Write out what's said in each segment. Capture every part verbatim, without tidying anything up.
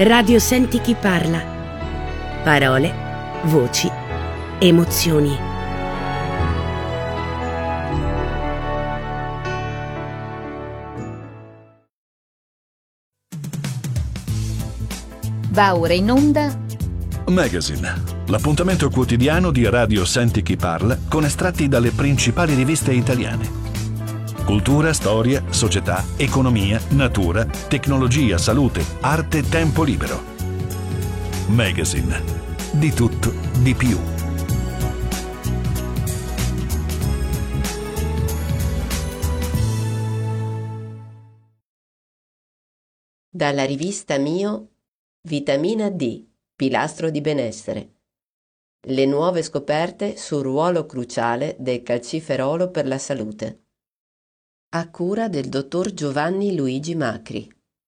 Radio Senti chi parla. Parole, voci, emozioni. Va ora in onda Magazine, l'appuntamento quotidiano di Radio Senti chi parla con estratti dalle principali riviste italiane. Cultura, storia, società, economia, natura, tecnologia, salute, arte, tempo libero. Magazine. Di tutto, di più. Dalla rivista Mio, Vitamina D, pilastro di benessere. Le nuove scoperte sul ruolo cruciale del calciferolo per la salute. A cura del dottor Giovanni Luigi Macri.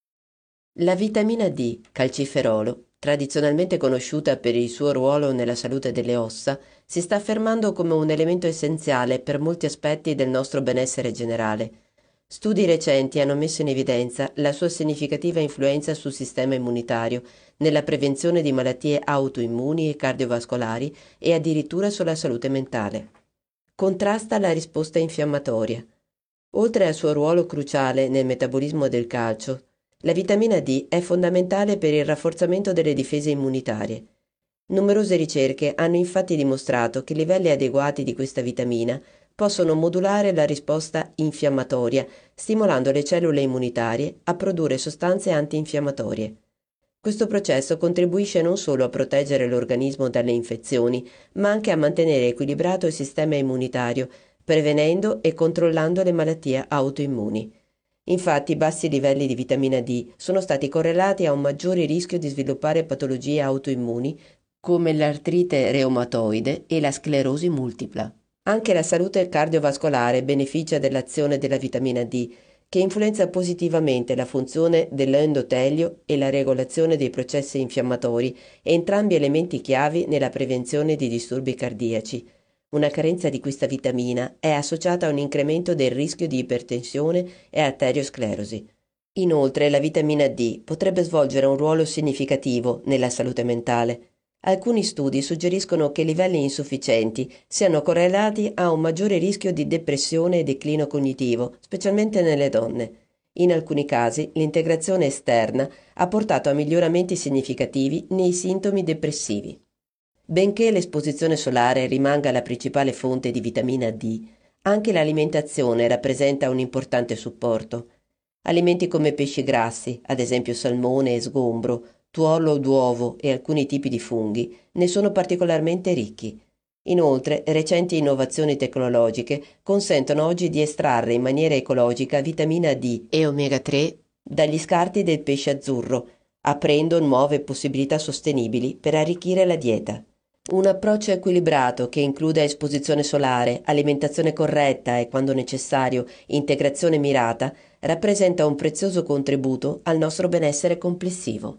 La vitamina D, calciferolo, tradizionalmente conosciuta per il suo ruolo nella salute delle ossa, si sta affermando come un elemento essenziale per molti aspetti del nostro benessere generale. Studi recenti hanno messo in evidenza la sua significativa influenza sul sistema immunitario, nella prevenzione di malattie autoimmuni e cardiovascolari e addirittura sulla salute mentale. Contrasta la risposta infiammatoria. Oltre al suo ruolo cruciale nel metabolismo del calcio, la vitamina D è fondamentale per il rafforzamento delle difese immunitarie. Numerose ricerche hanno infatti dimostrato che livelli adeguati di questa vitamina possono modulare la risposta infiammatoria, stimolando le cellule immunitarie a produrre sostanze antinfiammatorie. Questo processo contribuisce non solo a proteggere l'organismo dalle infezioni, ma anche a mantenere equilibrato il sistema immunitario, prevenendo e controllando le malattie autoimmuni. Infatti, bassi livelli di vitamina D sono stati correlati a un maggiore rischio di sviluppare patologie autoimmuni come l'artrite reumatoide e la sclerosi multipla. Anche la salute cardiovascolare beneficia dell'azione della vitamina D, che influenza positivamente la funzione dell'endotelio e la regolazione dei processi infiammatori, entrambi elementi chiavi nella prevenzione di disturbi cardiaci. Una carenza di questa vitamina è associata a un incremento del rischio di ipertensione e arteriosclerosi. Inoltre, la vitamina D potrebbe svolgere un ruolo significativo nella salute mentale. Alcuni studi suggeriscono che livelli insufficienti siano correlati a un maggiore rischio di depressione e declino cognitivo, specialmente nelle donne. In alcuni casi, l'integrazione esterna ha portato a miglioramenti significativi nei sintomi depressivi. Benché l'esposizione solare rimanga la principale fonte di vitamina D, anche l'alimentazione rappresenta un importante supporto. Alimenti come pesci grassi, ad esempio salmone e sgombro, tuorlo d'uovo e alcuni tipi di funghi, ne sono particolarmente ricchi. Inoltre, recenti innovazioni tecnologiche consentono oggi di estrarre in maniera ecologica vitamina D e omega tre dagli scarti del pesce azzurro, aprendo nuove possibilità sostenibili per arricchire la dieta. Un approccio equilibrato che include esposizione solare, alimentazione corretta e, quando necessario, integrazione mirata, rappresenta un prezioso contributo al nostro benessere complessivo.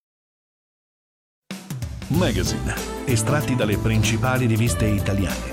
Magazine, estratti dalle principali riviste italiane.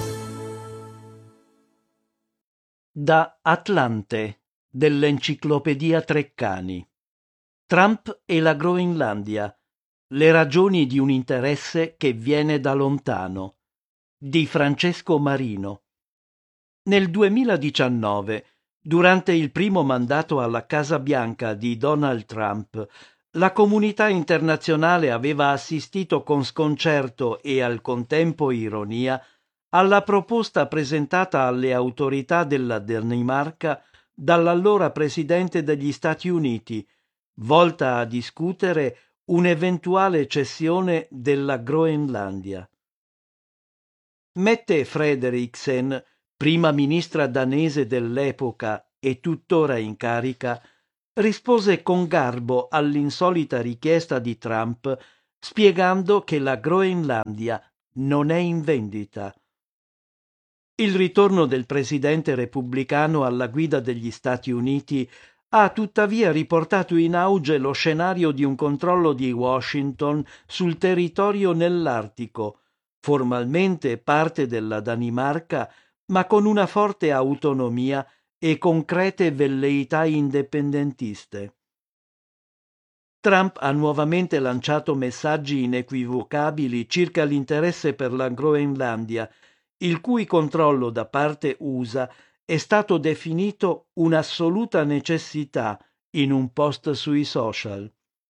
Da Atlante, dell'Enciclopedia Treccani. Trump e la Groenlandia. Le ragioni di un interesse che viene da lontano, di Francesco Marino. Nel duemiladiciannove, durante il primo mandato alla Casa Bianca di Donald Trump, la comunità internazionale aveva assistito con sconcerto e al contempo ironia alla proposta presentata alle autorità della Danimarca dall'allora presidente degli Stati Uniti, volta a discutere un'eventuale cessione della Groenlandia. Mette Frederiksen, prima ministra danese dell'epoca e tuttora in carica, rispose con garbo all'insolita richiesta di Trump, spiegando che la Groenlandia non è in vendita. Il ritorno del presidente repubblicano alla guida degli Stati Uniti ha tuttavia riportato in auge lo scenario di un controllo di Washington sul territorio nell'Artico, formalmente parte della Danimarca, ma con una forte autonomia e concrete velleità indipendentiste. Trump ha nuovamente lanciato messaggi inequivocabili circa l'interesse per la Groenlandia, il cui controllo da parte U S A è stato definito un'assoluta necessità in un post sui social.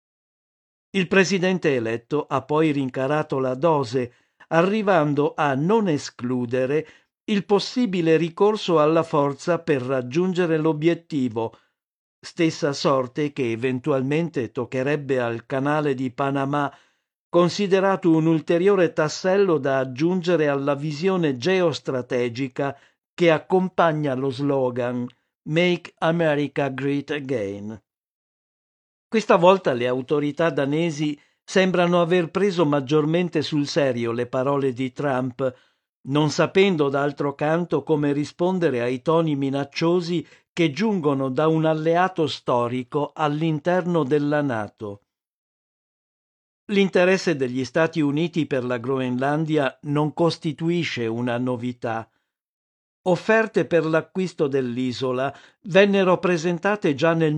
Il presidente eletto ha poi rincarato la dose, arrivando a non escludere il possibile ricorso alla forza per raggiungere l'obiettivo, stessa sorte che eventualmente toccherebbe al canale di Panama, considerato un ulteriore tassello da aggiungere alla visione geostrategica che accompagna lo slogan Make America Great Again. Questa volta le autorità danesi sembrano aver preso maggiormente sul serio le parole di Trump, non sapendo d'altro canto come rispondere ai toni minacciosi che giungono da un alleato storico all'interno della NATO. L'interesse degli Stati Uniti per la Groenlandia non costituisce una novità. Offerte per l'acquisto dell'isola vennero presentate già nel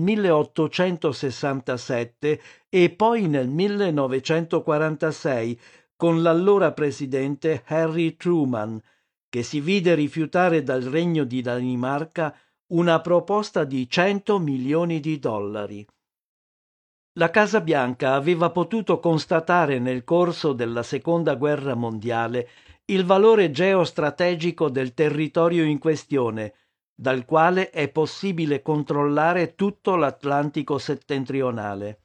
milleottocentosessantasette e poi nel millenovecentoquarantasei con l'allora presidente Harry Truman, che si vide rifiutare dal Regno di Danimarca una proposta di cento milioni di dollari. La Casa Bianca aveva potuto constatare nel corso della Seconda Guerra Mondiale il valore geostrategico del territorio in questione, dal quale è possibile controllare tutto l'Atlantico settentrionale.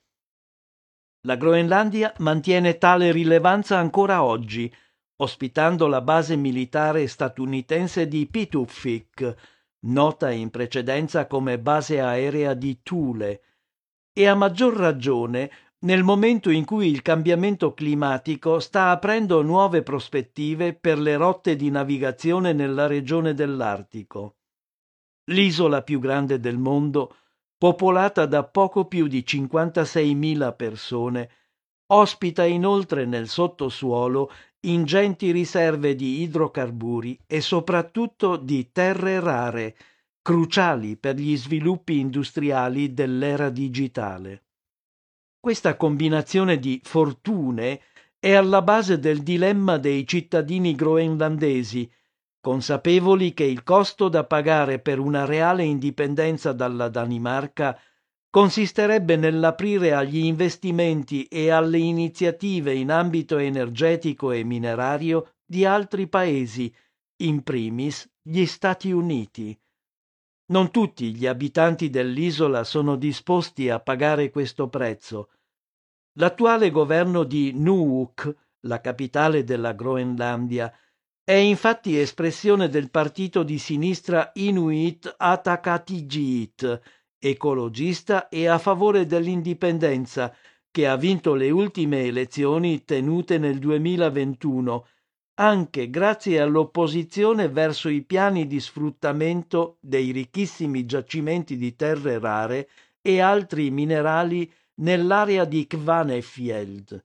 La Groenlandia mantiene tale rilevanza ancora oggi, ospitando la base militare statunitense di Pituffik, nota in precedenza come base aerea di Thule, e a maggior ragione nel momento in cui il cambiamento climatico sta aprendo nuove prospettive per le rotte di navigazione nella regione dell'Artico. L'isola più grande del mondo, popolata da poco più di cinquantaseimila persone, ospita inoltre nel sottosuolo ingenti riserve di idrocarburi e soprattutto di terre rare, cruciali per gli sviluppi industriali dell'era digitale. Questa combinazione di fortune è alla base del dilemma dei cittadini groenlandesi, consapevoli che il costo da pagare per una reale indipendenza dalla Danimarca consisterebbe nell'aprire agli investimenti e alle iniziative in ambito energetico e minerario di altri paesi, in primis gli Stati Uniti. Non tutti gli abitanti dell'isola sono disposti a pagare questo prezzo. L'attuale governo di Nuuk, la capitale della Groenlandia, è infatti espressione del partito di sinistra Inuit Ataqatigiit, ecologista e a favore dell'indipendenza, che ha vinto le ultime elezioni tenute nel duemilaventuno, anche grazie all'opposizione verso i piani di sfruttamento dei ricchissimi giacimenti di terre rare e altri minerali nell'area di Kvanefjeld.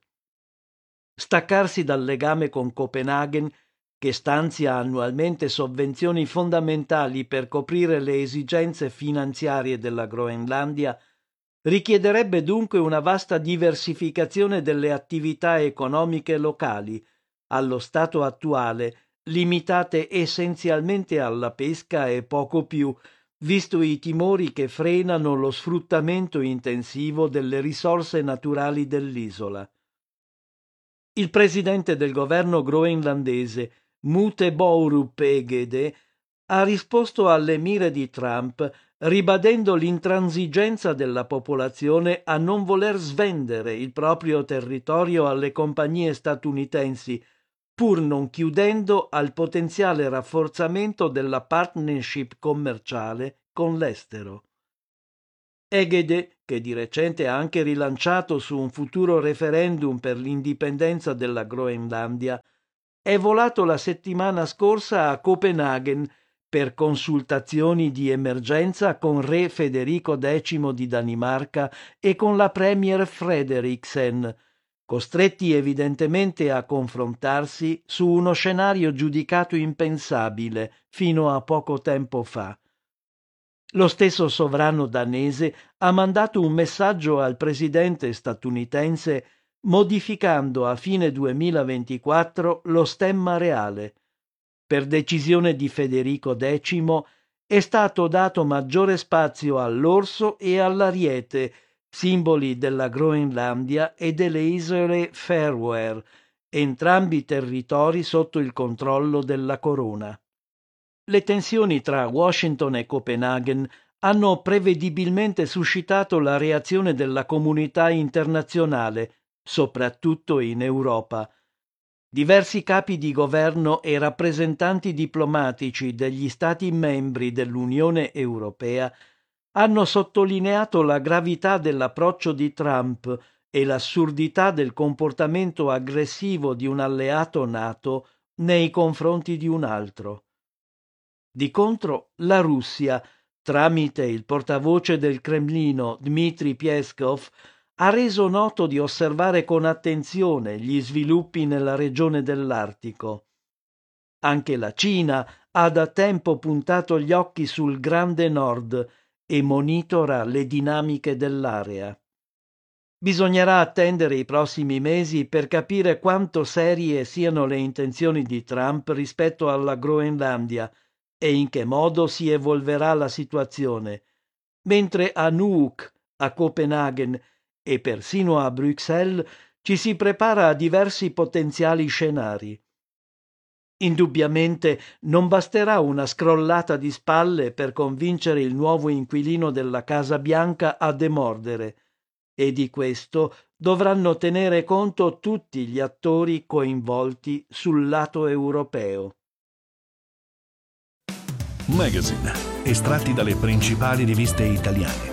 Staccarsi dal legame con Copenaghen, che stanzia annualmente sovvenzioni fondamentali per coprire le esigenze finanziarie della Groenlandia, richiederebbe dunque una vasta diversificazione delle attività economiche locali, allo stato attuale limitate essenzialmente alla pesca e poco più, visto i timori che frenano lo sfruttamento intensivo delle risorse naturali dell'isola. Il presidente del governo groenlandese, Mute Borup Egede, ha risposto alle mire di Trump ribadendo l'intransigenza della popolazione a non voler svendere il proprio territorio alle compagnie statunitensi, pur non chiudendo al potenziale rafforzamento della partnership commerciale con l'estero. Egede, che di recente ha anche rilanciato su un futuro referendum per l'indipendenza della Groenlandia, è volato la settimana scorsa a Copenaghen per consultazioni di emergenza con re Federico decimo di Danimarca e con la premier Frederiksen, costretti evidentemente a confrontarsi su uno scenario giudicato impensabile fino a poco tempo fa. Lo stesso sovrano danese ha mandato un messaggio al presidente statunitense modificando a fine duemilaventiquattro lo stemma reale. Per decisione di Federico decimo è stato dato maggiore spazio all'orso e all'ariete, simboli della Groenlandia e delle isole Faroe, entrambi territori sotto il controllo della corona. Le tensioni tra Washington e Copenaghen hanno prevedibilmente suscitato la reazione della comunità internazionale, soprattutto in Europa. Diversi capi di governo e rappresentanti diplomatici degli Stati membri dell'Unione Europea hanno sottolineato la gravità dell'approccio di Trump e l'assurdità del comportamento aggressivo di un alleato NATO nei confronti di un altro. Di contro, la Russia, tramite il portavoce del Cremlino Dmitry Peskov, ha reso noto di osservare con attenzione gli sviluppi nella regione dell'Artico. Anche la Cina ha da tempo puntato gli occhi sul Grande Nord e monitora le dinamiche dell'area. Bisognerà attendere i prossimi mesi per capire quanto serie siano le intenzioni di Trump rispetto alla Groenlandia e in che modo si evolverà la situazione, mentre a Nuuk, a Copenaghen e persino a Bruxelles ci si prepara a diversi potenziali scenari. Indubbiamente non basterà una scrollata di spalle per convincere il nuovo inquilino della Casa Bianca a demordere, e di questo dovranno tenere conto tutti gli attori coinvolti sul lato europeo. Magazine, estratti dalle principali riviste italiane.